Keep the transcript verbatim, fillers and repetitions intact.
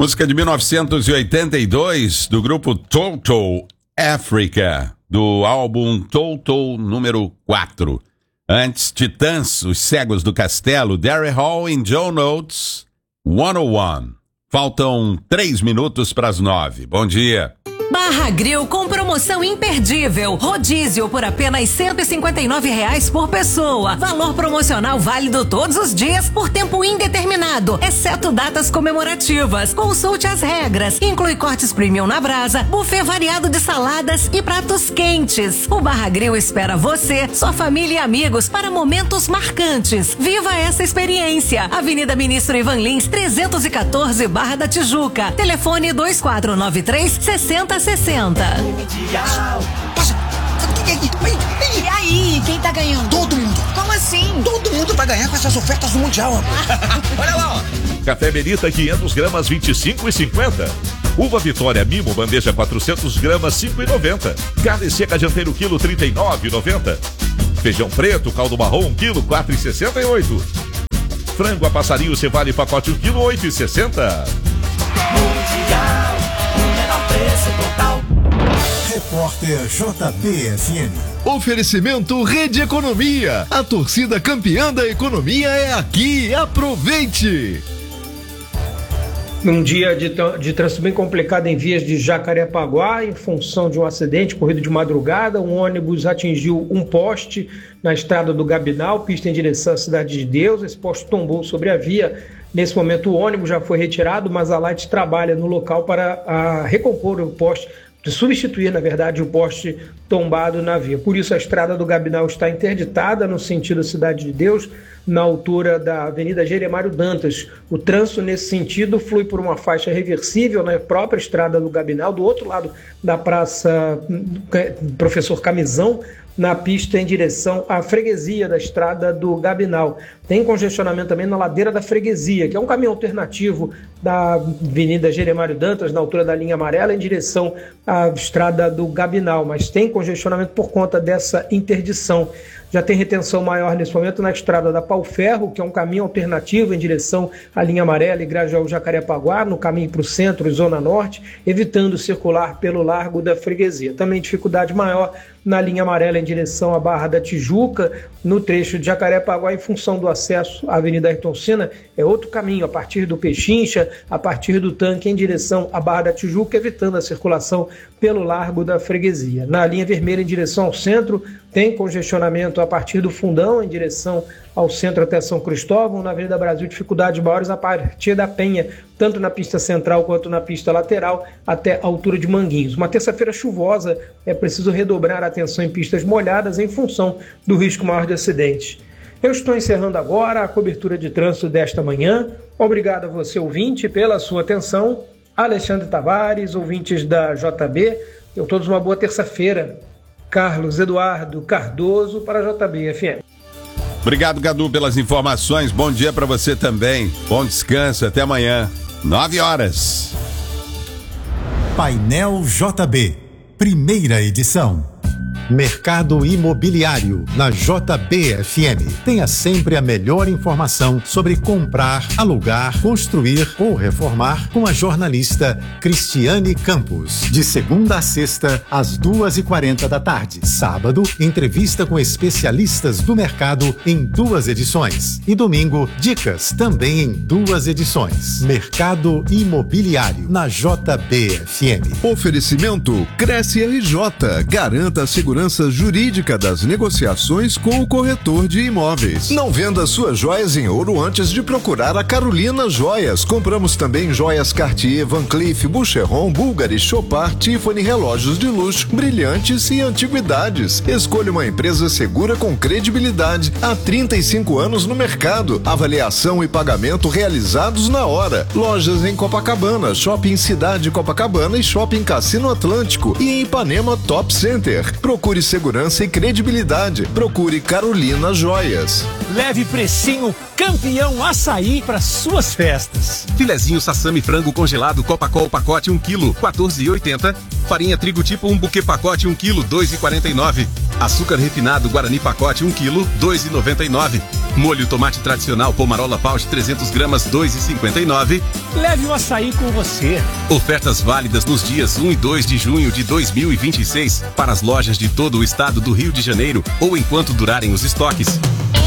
Música de mil novecentos e oitenta e dois, do grupo Toto Africa, do álbum Toto número quatro. Antes, Titãs, Os Cegos do Castelo, Derry Hall e John Oates, cento e um. Faltam três minutos para as nove. Bom dia. Barra Grill com promoção imperdível. Rodízio por apenas cento e cinquenta e nove reais por pessoa. Valor promocional válido todos os dias por tempo indeterminado, exceto datas comemorativas. Consulte as regras. Inclui cortes premium na brasa, buffet variado de saladas e pratos quentes. O Barra Grill espera você, sua família e amigos para momentos marcantes. Viva essa experiência. Avenida Ministro Ivan Lins, trezentos e quatorze, Barra da Tijuca. Telefone dois quatro nove três, sessenta sessenta. Nossa, E aí, quem tá ganhando? todo mundo, Como assim? todo mundo vai ganhar com essas ofertas do Mundial, rapaz. Olha lá, ó. Café Melita quinhentos gramas vinte e cinco e cinquenta. Uva Vitória Mimo bandeja quatrocentos gramas cinco e noventa. Carne seca dianteiro quilo trinta e nove e noventa. Feijão preto caldo marrom um quilo quatro e sessenta e oito. Frango a passarinho cevale pacote um quilo oito e sessenta. Mundial, o menor preço total. Repórter J B F M. Oferecimento Rede Economia. A torcida campeã da economia é aqui. Aproveite! Num dia de, de trânsito bem complicado em vias de Jacarepaguá, em função de um acidente ocorrido de madrugada, um ônibus atingiu um poste na estrada do Gabinal, pista em direção à Cidade de Deus. Esse poste tombou sobre a via. Nesse momento o ônibus já foi retirado, mas a Light trabalha no local para a, recompor o poste, de substituir, na verdade, o poste tombado na via. Por isso a estrada do Gabinal está interditada no sentido Cidade de Deus, na altura da Avenida Jeremário Dantas. O trânsito nesse sentido flui por uma faixa reversível na própria estrada do Gabinal, do outro lado da Praça Professor Camisão, na pista em direção à freguesia da estrada do Gabinal. Tem congestionamento também na ladeira da freguesia, que é um caminho alternativo da Avenida Jeremário Dantas, na altura da linha amarela, em direção à estrada do Gabinal, mas tem congestionamento por conta dessa interdição. Já tem retenção maior nesse momento na estrada da Pau Ferro, que é um caminho alternativo em direção à linha amarela e Grajaú Jacarepaguá, no caminho para o centro e zona norte, evitando circular pelo largo da freguesia. Também dificuldade maior na linha amarela em direção à Barra da Tijuca, no trecho de Jacarepaguá, em função do acesso à Avenida Ayrton Senna, é outro caminho, a partir do Pechincha, a partir do Tanque, em direção à Barra da Tijuca, evitando a circulação pelo largo da freguesia. Na linha vermelha em direção ao centro, tem congestionamento a partir do Fundão, em direção ao centro até São Cristóvão. Na Avenida Brasil, dificuldades maiores a partir da Penha, tanto na pista central quanto na pista lateral, até a altura de Manguinhos. Uma terça-feira chuvosa, é preciso redobrar a atenção em pistas molhadas em função do risco maior de acidentes. Eu estou encerrando agora a cobertura de trânsito desta manhã. Obrigado a você, ouvinte, pela sua atenção. Alexandre Tavares, ouvintes da J B, tenham todos uma boa terça-feira. Carlos Eduardo Cardoso para a J B F M. Obrigado, Gadu, pelas informações. Bom dia para você também. Bom descanso. Até amanhã. Nove horas. Painel J B, primeira edição. Mercado Imobiliário, na J B F M. Tenha sempre a melhor informação sobre comprar, alugar, construir ou reformar com a jornalista Cristiane Campos. De segunda a sexta, às duas e quarenta da tarde. Sábado, entrevista com especialistas do mercado em duas edições. E domingo, dicas também em duas edições. Mercado Imobiliário, na J B F M. Oferecimento Cresce R J. Garanta a segurança jurídica das negociações com o corretor de imóveis. Não venda suas joias em ouro antes de procurar a Carolina Joias. Compramos também joias Cartier, Van Cleef, Boucheron, Bulgari, Chopard, Tiffany, relógios de luxo, brilhantes e antiguidades. Escolha uma empresa segura com credibilidade. Há trinta e cinco anos no mercado. Avaliação e pagamento realizados na hora. Lojas em Copacabana, Shopping Cidade Copacabana e Shopping Cassino Atlântico. E em Ipanema Top Center. Procure segurança e credibilidade. Procure Carolina Joias. Leve precinho campeão açaí para suas festas. Filezinho sassami frango congelado Copacol pacote um quilo, quatorze reais e oitenta centavos. Farinha trigo tipo um buquê pacote um quilo, dois reais e quarenta e nove centavos. Açúcar refinado Guarani pacote um quilo, dois reais e noventa e nove centavos. Molho tomate tradicional Pomarola Pouch trezentos gramas, dois e cinquenta e nove. Leve o açaí com você. Ofertas válidas nos dias um e dois de junho de dois mil e vinte e seis para as lojas de todo o estado do Rio de Janeiro ou enquanto durarem os estoques.